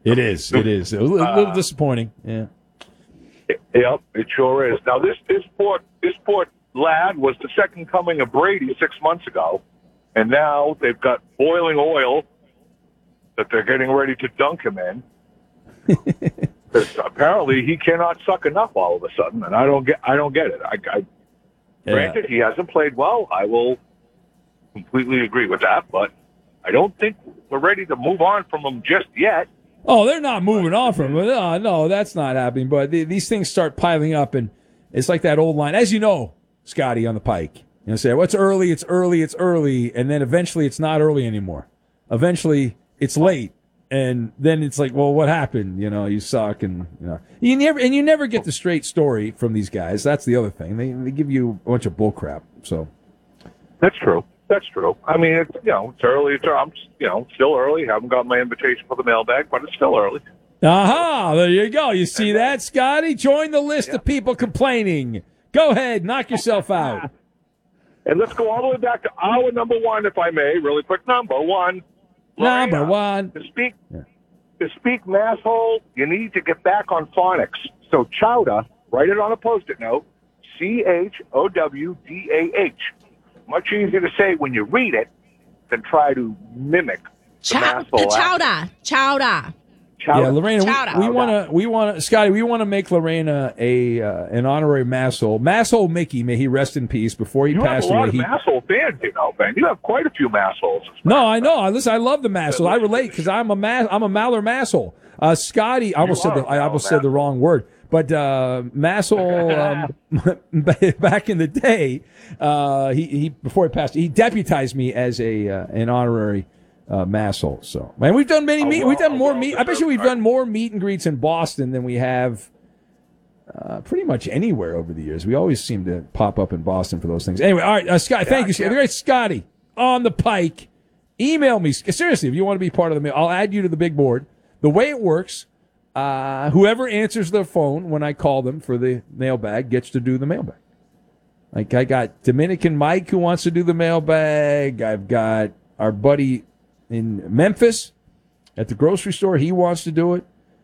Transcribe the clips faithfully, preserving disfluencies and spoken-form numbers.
It is. It is. A little, a little uh, disappointing. Yeah. Yep, it sure is. Now, this, this poor this poor lad was the second coming of Brady six months ago, and now they've got boiling oil that they're getting ready to dunk him in. Because apparently he cannot suck enough all of a sudden, and I don't get I don't get it. I, I yeah. Granted, he hasn't played well. I will completely agree with that, but I don't think we're ready to move on from him just yet. Oh, they're not moving on from it. No, no, that's not happening. But the, these things start piling up, and it's like that old line, as you know, Scotty, on the Pike. You know, say, well, it's early, it's early, it's early, and then eventually it's not early anymore. Eventually it's late, and then it's like, well, what happened? You know, you suck, and you know, you never and you never get the straight story from these guys. That's the other thing. They they give you a bunch of bull crap. So that's true. That's true. I mean, it's, you know, it's early. It's, I'm, you know, still early. Haven't got my invitation for the mailbag, but it's still early. Aha! There you go. You see that, Scotty? Join the list yeah. of people complaining. Go ahead, knock yourself out. And let's go all the way back to our number one, if I may. Really quick, number one. Lorena, number one. To speak, yeah. to speak masshole, you need to get back on phonics. So chowder, write it on a post-it note. C H O W D A H. Much easier to say when you read it than try to mimic Ch- chowder, chowder. Yeah, Lorena, chowder. we want to, we want to, Scotty, we want to make Lorena a uh, an honorary masshole. Masshole Mickey, may he rest in peace. Before he you passed away, away, you have a lot of masshole fans, you know, Ben. You have quite a few massholes. No, I know. I listen. I love the masshole. I relate because I'm a ma- I'm a Maller masshole. Uh, Scotty, I almost said the, I almost said the wrong word. But uh, Massel, um, back in the day, uh, he, he before he passed, he deputized me as a uh, an honorary uh, Massel. So, man, we've done many oh, meet. Well, we've done more well, meet. I bet you we've done more meet and greets in Boston than we have uh, pretty much anywhere over the years. We always seem to pop up in Boston for those things. Anyway, all right, uh, Scott, yeah, thank you, Scott. The great Scotty on the Pike. Email me seriously if you want to be part of the mail. I'll add you to the big board. The way it works. Uh, whoever answers the phone when I call them for the mailbag gets to do the mailbag. Like I got Dominican Mike who wants to do the mailbag. I've got our buddy in Memphis at the grocery store. He wants to do it.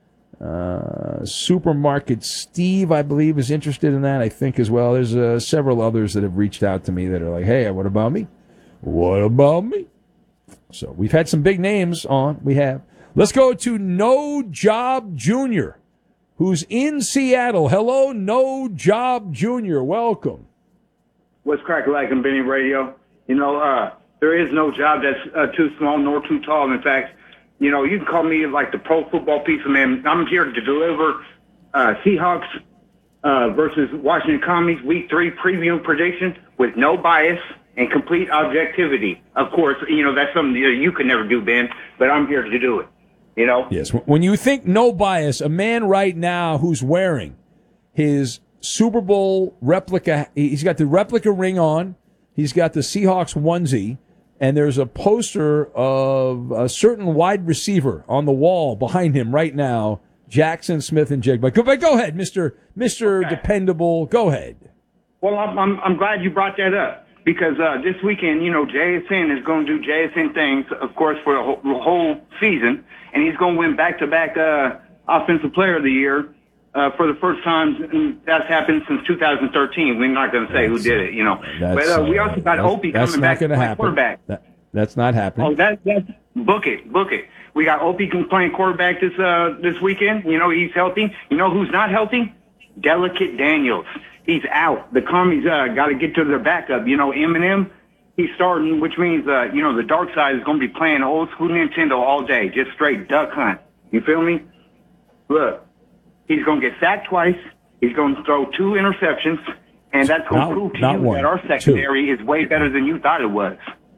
Uh, Supermarket Steve, I believe, is interested in that, I think, as well. There's uh, several others that have reached out to me that are like, hey, what about me? What about me? So we've had some big names on. We have. Let's go to No Job Junior, who's in Seattle. Hello, No Job Junior Welcome. What's crack like in Benny Radio? You know, uh, there is no job that's uh, too small nor too tall. In fact, you know, you can call me like the pro football pizza man. I'm here to deliver uh, Seahawks uh, versus Washington Commies Week three preview prediction with no bias and complete objectivity. Of course, you know, that's something that you could never do, Ben, but I'm here to do it. You know? Yes. When you think no bias, a man right now who's wearing his Super Bowl replica, he's got the replica ring on, he's got the Seahawks onesie, and there's a poster of a certain wide receiver on the wall behind him right now, Jackson Smith and Jigba. Go, go ahead, Mister Mister Okay. Dependable. Go ahead. Well, I'm, I'm, I'm glad you brought that up. Because uh, this weekend, you know, J S N is going to do J S N things, of course, for the whole, the whole season. And he's going to win back-to-back uh, Offensive Player of the Year uh, for the first time. And that's happened since two thousand thirteen. We're not going to say that's, who did it, you know. But uh, we also got Opie coming back to play quarterback. That, that's not happening. Oh, that, that's book it, book it. We got Opie playing quarterback this uh, this weekend. You know, he's healthy. You know who's not healthy? Delicate Daniels. He's out. The Commies uh, got to get to their backup. You know, Eminem, he's starting, which means, uh, you know, the dark side is going to be playing old school Nintendo all day, just straight duck hunt. You feel me? Look, he's going to get sacked twice. He's going to throw two interceptions, and that's going to prove to you one, that our secondary two. is way better than you thought it was.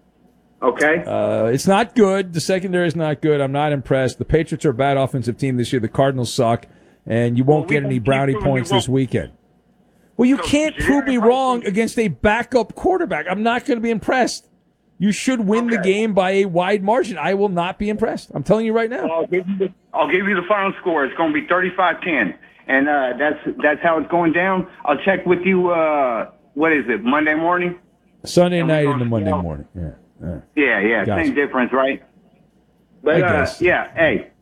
Okay? Uh, it's not good. The secondary is not good. I'm not impressed. The Patriots are a bad offensive team this year. The Cardinals suck, and you won't well, get any brownie points this weekend. Well, you so can't prove me wrong against a backup quarterback. I'm not going to be impressed. You should win okay. the game by a wide margin. I will not be impressed. I'm telling you right now. Well, I'll, give you the, I'll give you the final score. It's going to be thirty-five ten, and uh, that's that's how it's going down. I'll check with you, uh, what is it, Monday morning? Sunday night into Monday morning. Yeah, yeah, yeah, yeah same difference, right? But, uh, yeah, hey.